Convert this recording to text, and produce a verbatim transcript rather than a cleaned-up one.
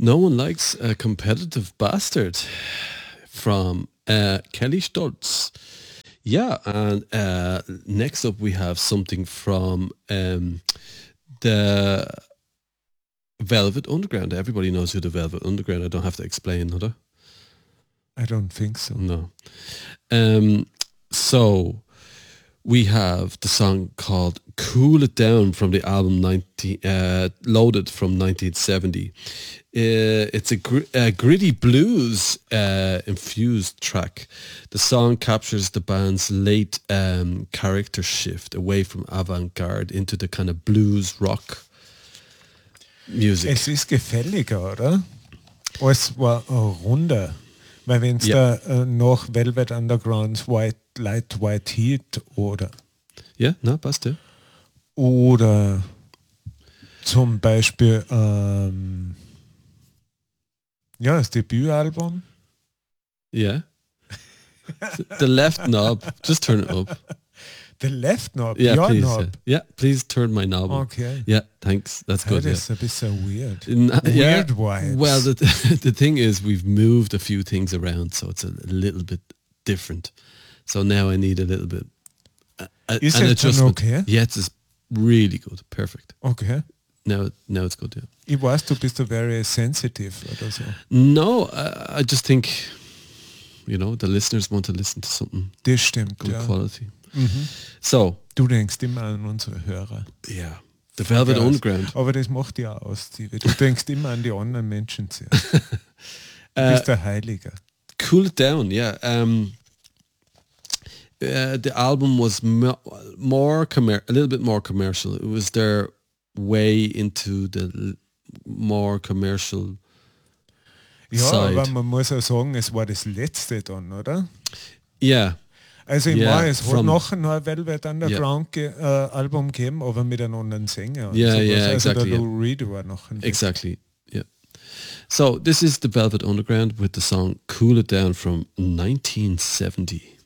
No One Likes a Competitive Bastard from uh, Kelly Stoltz. Yeah, and uh, next up we have something from um, the Velvet Underground. Everybody knows who the Velvet Underground. I don't have to explain, do I? I don't think so. No. Um, so we have the song called Cool It Down from the album nineteen, uh, Loaded from nineteen seventy. Uh, it's a, gr- a gritty blues uh, infused track. The song captures the band's late um, character shift away from avant-garde into the kind of blues rock music. Es ist gefälliger, oder? Es war oh, runder. Weil wenn es Ja. da äh, noch Velvet Undergrounds White Light White Heat oder Ja, na, passt ja. oder zum Beispiel ähm, ja, das Debütalbum. Yeah. The left knob, just turn it up. The left knob, Yeah, your please. knob. Uh, yeah, please turn my knob. up. Okay. Yeah, thanks. That's That good. Yeah. is a bit so weird. N- yeah. Weird vibes. Well, the, the thing is, we've moved a few things around, so it's a little bit different. So now I need a little bit. Uh, Is an it then adjustment. okay? Yeah, it's really good. Perfect. Okay. Now, now it's good. Yeah. Ich weiß, du bist so very sensitive oder so. No, I, I just think, you know, the listeners want to listen to something Das stimmt, good ja. quality. Mhm. So, Du denkst immer an unsere Hörer. yeah, the Velvet Geil. Underground. Aber das macht ja aus, Steve. Du denkst immer an die anderen Menschen zuerst. Du Uh, bist der Heiliger. Cool It Down, yeah. Um, uh, the album was mo- more commer- a little bit more commercial. It was their way into the l- more commercial Ja, side. aber man muss auch sagen, es war das letzte dann, oder? Yeah, Also ich Yeah, meine, es hat from- nachher noch ein Velvet Underground ge- äh, Album gegeben, aber mit einem anderen Sänger. und Yeah, sowas. yeah, also exactly, der yeah. Lou Reed war nachher. exactly. Yeah. So this is the Velvet Underground with the song Cool It Down from nineteen seventy.